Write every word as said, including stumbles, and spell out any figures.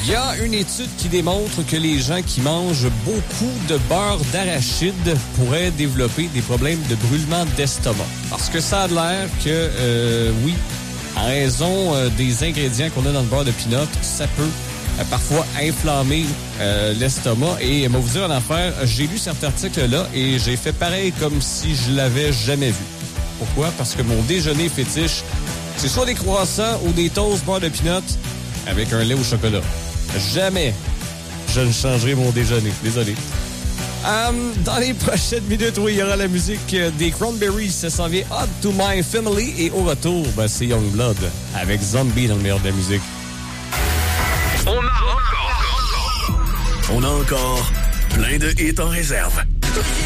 Il y a une étude qui démontre que les gens qui mangent beaucoup de beurre d'arachide pourraient développer des problèmes de brûlement d'estomac. Parce que ça a l'air que, euh, oui, en raison euh, des ingrédients qu'on a dans le beurre de pinot, ça peut euh, parfois inflammer euh, l'estomac. Et moi, vous dire en affaire, j'ai lu cet article-là et j'ai fait pareil comme si je l'avais jamais vu. Pourquoi? Parce que mon déjeuner fétiche, c'est soit des croissants ou des toasts beurre de pinot avec un lait au chocolat. Jamais je ne changerai mon déjeuner. Désolé. Um, dans les prochaines minutes, oui, il y aura la musique des Cranberries. Ça s'en vient Hot to My Family. Et au retour, ben, c'est Youngblood avec Zombie dans le meilleur de la musique. On a encore, on a encore plein de hits en réserve.